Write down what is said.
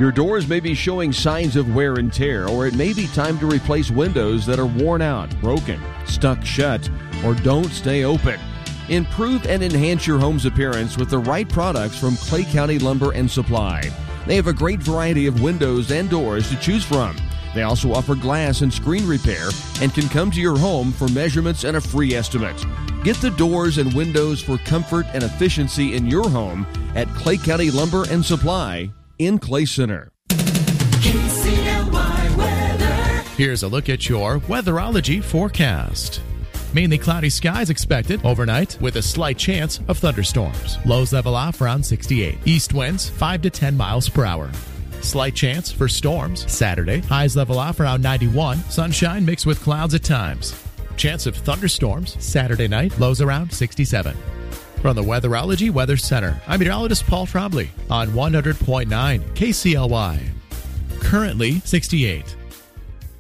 Your doors may be showing signs of wear and tear, or it may be time to replace windows that are worn out, broken, stuck shut, or don't stay open. Improve and enhance your home's appearance with the right products from Clay County Lumber and Supply. They have a great variety of windows and doors to choose from. They also offer glass and screen repair and can come to your home for measurements and a free estimate. Get the doors and windows for comfort and efficiency in your home at Clay County Lumber and Supply in Clay Center. KCLY weather. Here's a look at your weatherology forecast. Mainly cloudy skies expected overnight with a slight chance of thunderstorms. Lows level off around 68. East winds 5 to 10 miles per hour. Slight chance for storms Saturday. Highs level off around 91. Sunshine mixed with clouds at times. Chance of thunderstorms Saturday night. Lows around 67. From the Weatherology Weather Center, I'm meteorologist Paul Trombley on 100.9 KCLY. Currently 68.